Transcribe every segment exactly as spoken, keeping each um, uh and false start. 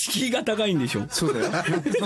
敷居が高いんでしょ。 そうだよ。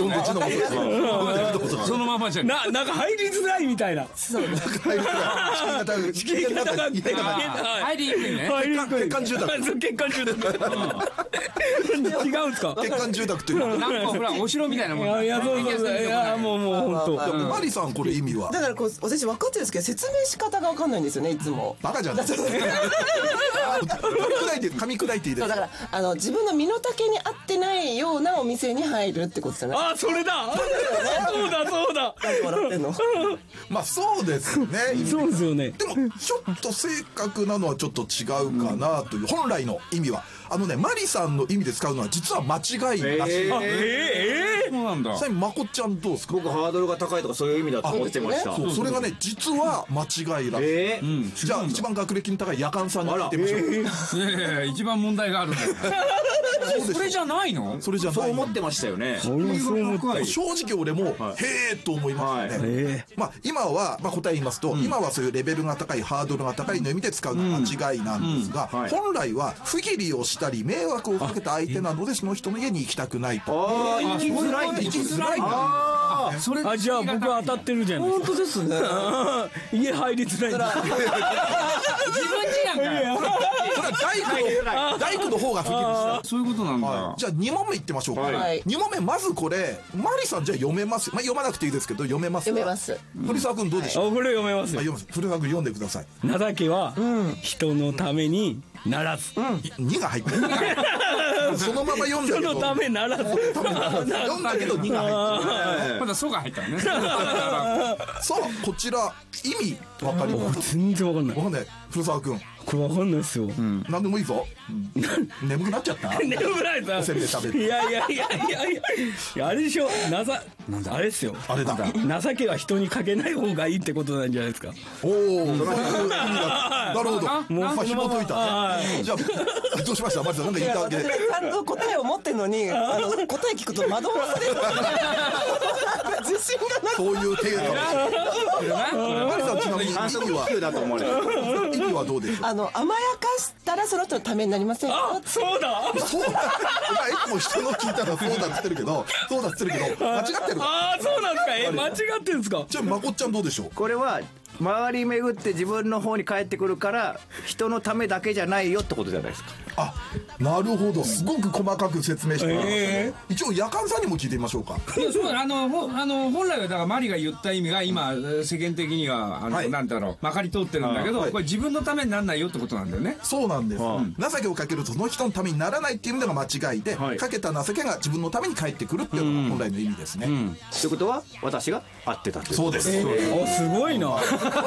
そのままじゃん。 な、なんか入りづらいみたいな。 そうだ。 敷居が高くて入りにくいね。 入りにくい。 血管住宅。 血管住宅。違うんですか。 血管住宅っていうの。 なんかほらお城みたいなもん。 いやいやそうそうそういやもうもう本当。 マリさんこれ意味は。 だからこう私分かってるんですけど説明仕方が分かんないんですよねいつも。 バカじゃない。噛み砕いて噛み砕いていいですか。 だからあの自分の身の丈に合ってないようなお店に入るってことですよね。 あそれだ。そうだそうだ。 なんで笑ってんの。 まあそうですね。 そうですよね。 でもちょっと正確なのはちょっと違うかなという本来の意味は。あのね、マリさんの意味で使うのは実は間違いらしい。 えー、えー、そうなんだ。 ちなみにまこっちゃんどうですか。 僕ハードルが高いとかそういう意味だと思ってました。 そう、それがね実は間違いらしい。 えーうん、じゃあ一番学歴の高い夜間さんに聞いてみましょう。 いやいや一番問題があるんだよ。それじゃないの？ それじゃない。 そう思ってましたよね。 俺もそう思った。 正直俺もへーと思いましたね。まあ今はまあ答え言いますと、今はそういうレベルが高いハードルが高いの意味で使うのは間違いなんですが、本来は不義理をしたり迷惑をかけた相手なのでその人の家に行きたくないと。 ああ行きづらい。 行きづらい。 ああそれ。 あじゃあ僕は当たってるじゃないですか。 本当ですね。 家入りづらいんだ。 自分ちなんかよ。 それは大工の大工の方が不義理した。 そういうことなんだ。 はい、じゃあに問目いってみましょうか。 はい、 に問目まずこれマリさんじゃあ読めます。まあ読まなくていいですけど読めますか。 読めます。 古澤君どうでしょう。 あこれ読めますよ。 読めます。古澤君読んでください。 情けは人のためにならず。 にが入ってる。そのまま読んだけど。 人のためならず。 読んだけどにが入ってる。 まだソが入ったね。 さあこちら意味わかります。 全然わかんない。 わかんない。古澤君。 これわかんないですよ。 何でもいいぞ。眠くなっちゃった。 眠くないさ。 おせんべい食べる。 いやいやいやいやいや。いやあれでしょ。なざあれですよ。 あれだ。 情けは人にかけない方がいいってことなんじゃないですか。 おお。なるほど。もうまあ紐解いた。じゃあどうしました。マリさんなんか言ったわけ。 ちゃんと答えを持ってんのにあの答え聞くと惑わされる。自信がない。 そういう程度。マリさんちなみに意味はだと思われる。 意味はどうでしょう。 あの甘やかしたらその人のためになりませんか。 あそうだ。 そうだ。いつも人の聞いたらそうだって言ってるけど、そうだって言ってるけど間違ってる。 ああそうなんですか。え間違ってるんですか。 じゃあまこっちゃんどうでしょう。 これは回り巡って自分の方に返ってくるから人のためだけじゃないよってことじゃないですか。 あ、なるほど。すごく細かく説明してもらいましたね。一応夜間さんにも聞いてみましょうか。 いやそうあのほあの本来はだからマリが言った意味が今世間的にはあの、はい、なんだろうまかり通ってるんだけど、はい、これ自分のためにならないよってことなんだよね。 そうなんです。 はあ、情けをかけるとその人のためにならないっていう意味でが間違いで、はい、かけた情けが自分のために返ってくるっていうのが本来の意味ですね。と、うんうん、 いうことは私が合ってたっていう。 そうです。えー、あすごいな。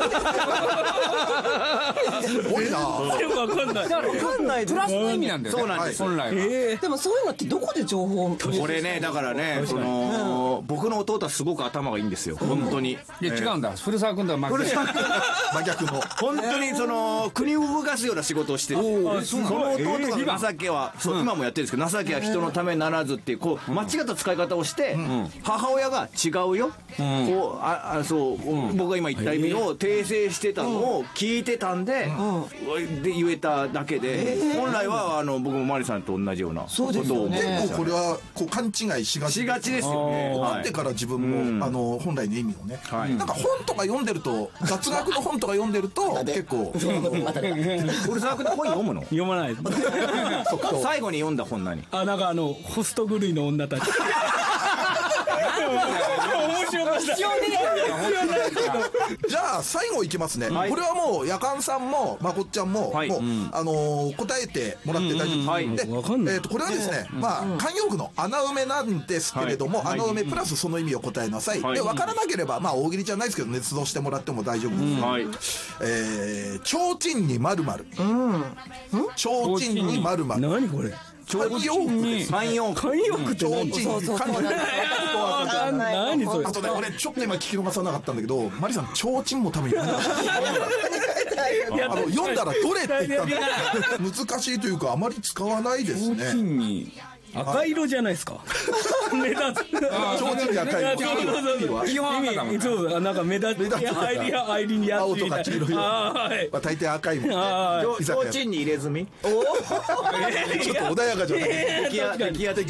すごいな。 でもわかんない。 わかんない。 プラスの意味なんだよね。 そうなんです。 本来は。 えー、でもそういうのってどこで情報を。 これねだからねその僕の弟はすごく頭がいいんですよ本当に。 いや違うんだ。古澤君とは真逆。 真逆の。 本当にその国を動かすような仕事をしてる。その弟が情けは今もやってるんですけど情けは人のためにならずっていうこう間違った使い方をして母親が違うよ。こうああそう僕が今言った意味を訂正してたのを聞いてたんでで言えただけで本来はあの僕もマリさんと同じようなことを結構これはこう勘違いしがちしがちですよね。 なってから自分もあの本来の意味をねなんか本とか読んでると雑学の本とか読んでると結構古澤君って本読むの？ 読まないです。 最後に読んだ本何？ あなんかあのホスト狂いの女たち。面白かった。 じゃあ最後いきますね。これはもう夜間さんもまこっちゃんももうあの答えてもらって大丈夫です。でえっとこれはですねまあ慣用句の穴埋めなんですけれども穴埋めプラスその意味を答えなさい。で分からなければまあ大喜利じゃないですけど捏造してもらっても大丈夫です。えー提灯に丸々。提灯に丸々。 何これ？ 慣用句です。 慣用句。 慣用句って何？ そうそうそう。 何それ？ あとね俺ちょっと今聞き逃さなかったんだけどマリさん提灯もためにあの読んだらどれって言ったんだ。難しいというかあまり使わないですね。 赤色じゃないですか。目立つ。 提灯に赤色。 基本赤だもん。そうなんか目立つ。入りや入りにや青とか黄色い。はい大抵赤いもん。 提灯に入れ墨。 ちょっと穏やかじゃない。